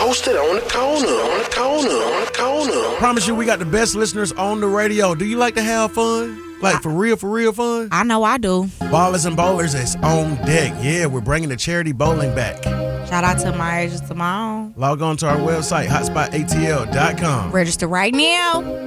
Toasted on the corner. Promise you, we got the best listeners on the radio. Do you like to have fun? Like for real fun? I know I do. Ballers and Bowlers is on deck. Yeah, we're bringing the charity bowling back. Shout out to my agents to my own. Log on to our website, hotspotATL.com. Register right now.